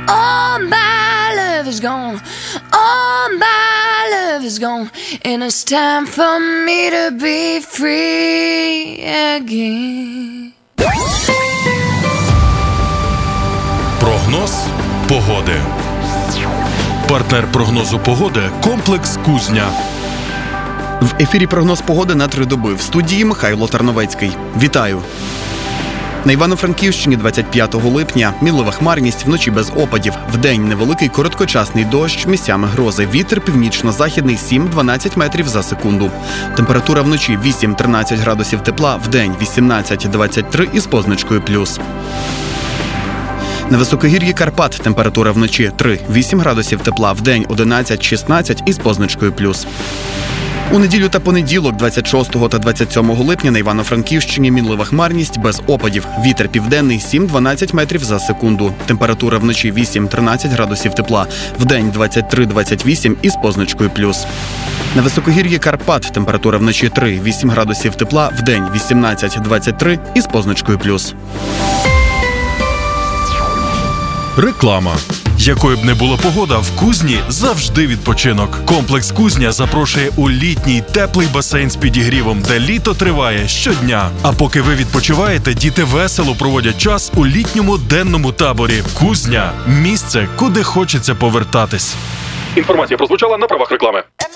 All my love is gone. All my love is gone. And it's time for me to be free again. Прогноз погоди. Партнер прогнозу погоди – комплекс «Кузня». В ефірі прогноз погоди на 3 доби. В студії Михайло Тарновецький. Вітаю! На Івано-Франківщині 25 липня мінлива хмарність, вночі без опадів. Вдень невеликий короткочасний дощ, місцями грози. Вітер північно-західний 7-12 метрів за секунду. Температура вночі 8-13 градусів тепла, вдень 18-23 із позначкою плюс. На високогір'ї Карпат температура вночі 3-8 градусів тепла, вдень 11-16 із позначкою плюс. У неділю та понеділок, 26 та 27 липня на Івано-Франківщині мінлива хмарність без опадів. Вітер південний 7-12 метрів за секунду. Температура вночі 8-13 градусів тепла, вдень 23-28 із позначкою плюс. На високогір'ї Карпат температура вночі 3-8 градусів тепла, вдень 18-23 із позначкою плюс. Реклама. Якою б не була погода, в Кузні завжди відпочинок. Комплекс «Кузня» запрошує у літній теплий басейн з підігрівом, де літо триває щодня. А поки ви відпочиваєте, діти весело проводять час у літньому денному таборі. Кузня – місце, куди хочеться повертатись. Інформація прозвучала на правах реклами.